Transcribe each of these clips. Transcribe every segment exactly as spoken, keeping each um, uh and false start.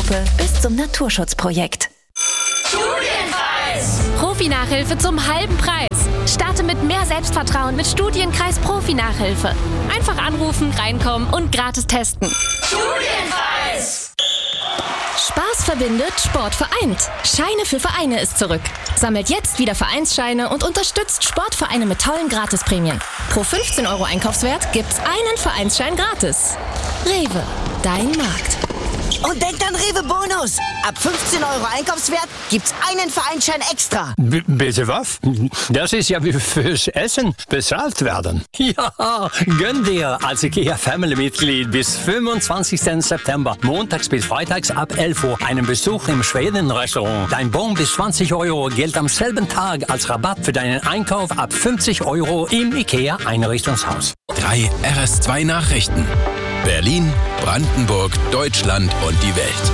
Berufsgruppe bis zum Naturschutzprojekt. Studienkreis! Profi-Nachhilfe zum halben Preis. Starte mit mehr Selbstvertrauen mit Studienkreis Profi-Nachhilfe. Einfach anrufen, reinkommen und gratis testen. Studienkreis! Spaß verbindet, Sport vereint. Scheine für Vereine ist zurück. Sammelt jetzt wieder Vereinsscheine und unterstützt Sportvereine mit tollen Gratisprämien. Pro fünfzehn Euro Einkaufswert gibt's einen Vereinsschein gratis. Rewe, dein Markt. Und denkt an Rewe Bonus. Ab fünfzehn Euro Einkaufswert gibt's einen Vereinsschein extra. B- bitte was? Das ist ja wie fürs Essen bezahlt werden. Ja, gönn dir als IKEA-Family-Mitglied bis fünfundzwanzigsten September, montags bis freitags ab elf Uhr, einen Besuch im Schweden-Restaurant. Dein Bon bis zwanzig Euro gilt am selben Tag als Rabatt für deinen Einkauf ab fünfzig Euro im IKEA-Einrichtungshaus. Drei R S zwei Nachrichten. Berlin, Brandenburg, Deutschland und die Welt.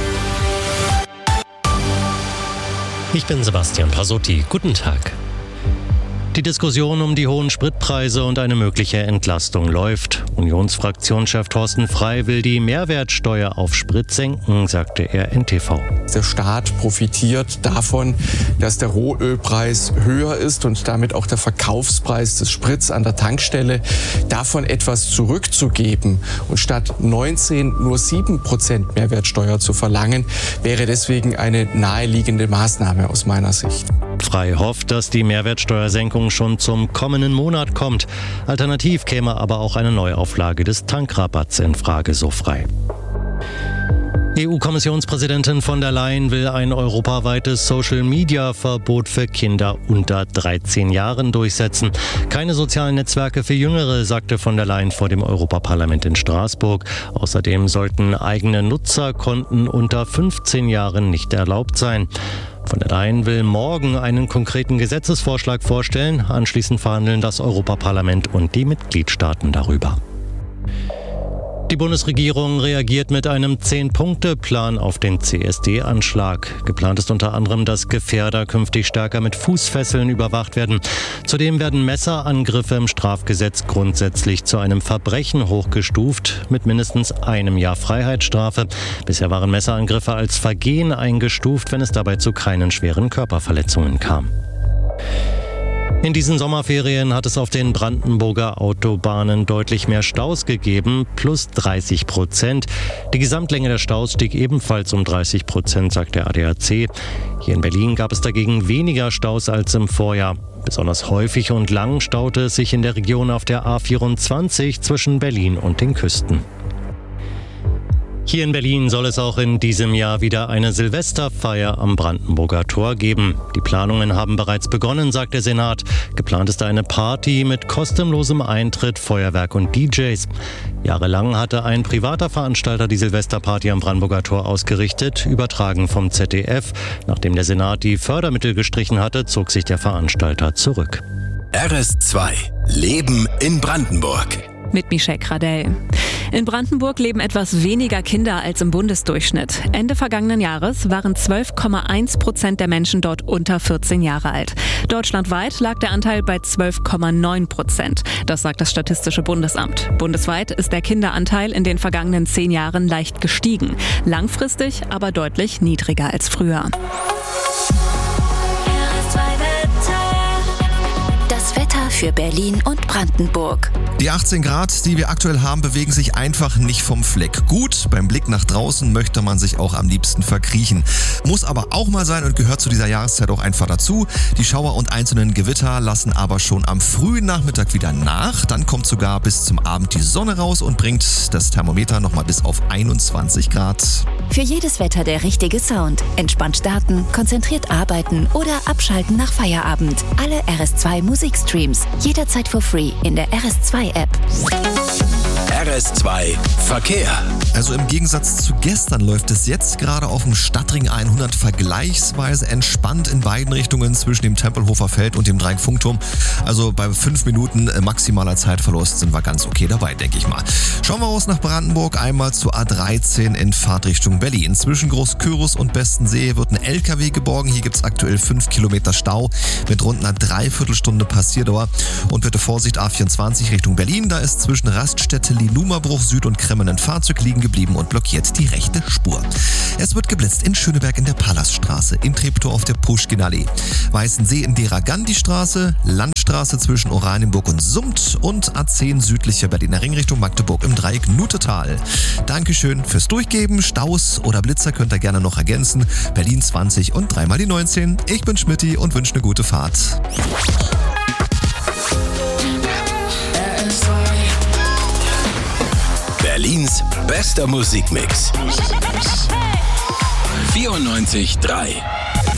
Ich bin Sebastian Pasotti. Guten Tag. Die Diskussion um die hohen Spritpreise und eine mögliche Entlastung läuft. Unionsfraktionschef Thorsten Frey will die Mehrwertsteuer auf Sprit senken, sagte er N T V. Der Staat profitiert davon, dass der Rohölpreis höher ist und damit auch der Verkaufspreis des Sprits an der Tankstelle, davon etwas zurückzugeben und statt neunzehn nur sieben Prozent Mehrwertsteuer zu verlangen, wäre deswegen eine naheliegende Maßnahme aus meiner Sicht. Frey hofft, dass die Mehrwertsteuersenkung schon zum kommenden Monat kommt. Alternativ käme aber auch eine Neuauflage des Tankrabatts in Frage, so Frey. E U-Kommissionspräsidentin von der Leyen will ein europaweites Social-Media-Verbot für Kinder unter dreizehn Jahren durchsetzen. Keine sozialen Netzwerke für Jüngere, sagte von der Leyen vor dem Europaparlament in Straßburg. Außerdem sollten eigene Nutzerkonten unter fünfzehn Jahren nicht erlaubt sein. Von der Leyen will morgen einen konkreten Gesetzesvorschlag vorstellen. Anschließend verhandeln das Europaparlament und die Mitgliedstaaten darüber. Die Bundesregierung reagiert mit einem zehn-Punkte-Plan auf den C S D-Anschlag. Geplant ist unter anderem, dass Gefährder künftig stärker mit Fußfesseln überwacht werden. Zudem werden Messerangriffe im Strafgesetz grundsätzlich zu einem Verbrechen hochgestuft mit mindestens einem Jahr Freiheitsstrafe. Bisher waren Messerangriffe als Vergehen eingestuft, wenn es dabei zu keinen schweren Körperverletzungen kam. In diesen Sommerferien hat es auf den Brandenburger Autobahnen deutlich mehr Staus gegeben, plus dreißig Prozent. Die Gesamtlänge der Staus stieg ebenfalls um dreißig Prozent, sagt der A D A C. Hier in Berlin gab es dagegen weniger Staus als im Vorjahr. Besonders häufig und lang staute es sich in der Region auf der A vierundzwanzig zwischen Berlin und den Küsten. Hier in Berlin soll es auch in diesem Jahr wieder eine Silvesterfeier am Brandenburger Tor geben. Die Planungen haben bereits begonnen, sagt der Senat. Geplant ist eine Party mit kostenlosem Eintritt, Feuerwerk und D Js. Jahrelang hatte ein privater Veranstalter die Silvesterparty am Brandenburger Tor ausgerichtet, übertragen vom Z D F. Nachdem der Senat die Fördermittel gestrichen hatte, zog sich der Veranstalter zurück. R S zwei. Leben in Brandenburg. Mit Michelle Gradell. In Brandenburg leben etwas weniger Kinder als im Bundesdurchschnitt. Ende vergangenen Jahres waren zwölf Komma eins Prozent der Menschen dort unter vierzehn Jahre alt. Deutschlandweit lag der Anteil bei zwölf Komma neun Prozent. Das sagt das Statistische Bundesamt. Bundesweit ist der Kinderanteil in den vergangenen zehn Jahren leicht gestiegen. Langfristig aber deutlich niedriger als früher. Das Wetter für Berlin und Brandenburg. Die achtzehn Grad, die wir aktuell haben, bewegen sich einfach nicht vom Fleck. Gut, beim Blick nach draußen möchte man sich auch am liebsten verkriechen. Muss aber auch mal sein und gehört zu dieser Jahreszeit auch einfach dazu. Die Schauer und einzelnen Gewitter lassen aber schon am frühen Nachmittag wieder nach. Dann kommt sogar bis zum Abend die Sonne raus und bringt das Thermometer nochmal bis auf einundzwanzig Grad. Für jedes Wetter der richtige Sound. Entspannt starten, konzentriert arbeiten oder abschalten nach Feierabend. Alle R S zwei Musikstreams. Jederzeit for free in der R S zwei App. R S zwei Verkehr. Also im Gegensatz zu gestern läuft es jetzt gerade auf dem Stadtring hundert vergleichsweise entspannt in beiden Richtungen zwischen dem Tempelhofer Feld und dem Dreieck-Funkturm. Also bei fünf Minuten maximaler Zeitverlust sind wir ganz okay dabei, denke ich mal. Schauen wir raus nach Brandenburg, einmal zur A dreizehn in Fahrtrichtung Berlin. Zwischen Groß-Küros und Bestensee wird ein L K W geborgen. Hier gibt es aktuell fünf Kilometer Stau mit rund einer Dreiviertelstunde Passierdauer. Und bitte Vorsicht, A vierundzwanzig Richtung Berlin. Da ist zwischen Raststätte Nummerbruch Süd und Kremmen ein Fahrzeug liegen geblieben und blockiert die rechte Spur. Es wird geblitzt in Schöneberg in der Palaststraße, in Treptow auf der Puschkinallee, Weißensee in der Gandhi-Straße, Landstraße zwischen Oranienburg und Summt und A zehn südlicher Berliner Ring Richtung Magdeburg im Dreieck Nutetal. Dankeschön fürs Durchgeben. Staus oder Blitzer könnt ihr gerne noch ergänzen. Berlin zwanzig und dreimal die neunzehn. Ich bin Schmitty und wünsche eine gute Fahrt. Berlins bester Musikmix. vierundneunzig Komma drei